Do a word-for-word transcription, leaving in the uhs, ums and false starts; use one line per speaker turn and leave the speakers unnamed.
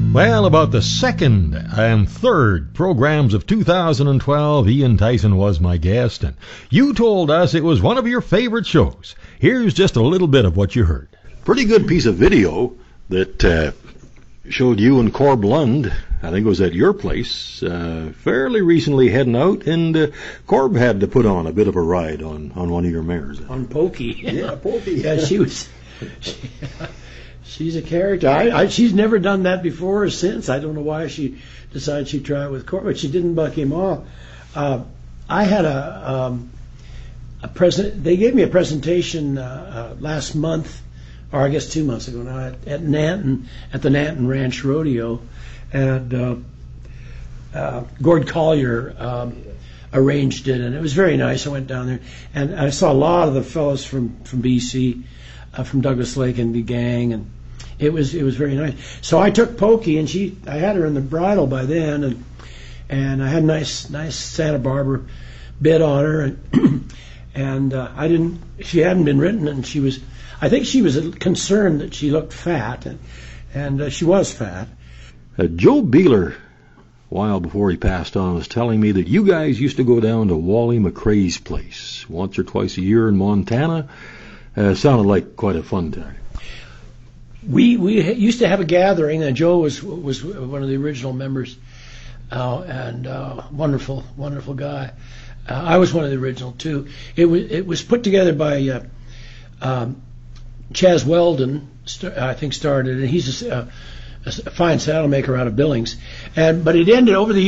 Well, about the second and third programs of two thousand twelve, Ian Tyson was my guest, and you told us it was one of your favorite shows. Here's just a little bit of what you heard.
Pretty good piece of video that uh, showed you and Corb Lund, I think it was at your place, uh, fairly recently heading out, and uh, Corb had to put on a bit of a ride on, on one of your mares.
On Pokey.
Yeah, Pokey.
Yeah, she was... She, she's a character. I, I, she's never done that before or since. I don't know why she decided she'd try it with Corb, but she didn't buck him off. Uh, I had a... Um, a present. They gave me a presentation uh, uh, last month, or I guess two months ago now, at, at Nanton, at the Nanton Ranch Rodeo, and uh, uh, Gord Collier um, arranged it, and it was very nice. I went down there, and I saw a lot of the fellows from from B C, uh, from Douglas Lake and the gang, and it was it was very nice. So I took Pokey, and she I had her in the bridle by then, and and I had a nice nice Santa Barbara bit on her, and and uh, I didn't. She hadn't been ridden, and she was. I think she was concerned that she looked fat, and, and uh, she was fat.
Uh, Joe Beeler, a while before he passed on, was telling me that you guys used to go down to Wally McRae's place once or twice a year in Montana. Uh, sounded like quite a fun time.
We we used to have a gathering, and Joe was was one of the original members, uh, and uh, wonderful wonderful guy. Uh, I was one of the original too. It was it was put together by. Uh, um, Chaz Weldon, I think, started, and he's a, a fine saddle maker out of Billings. And but it ended over the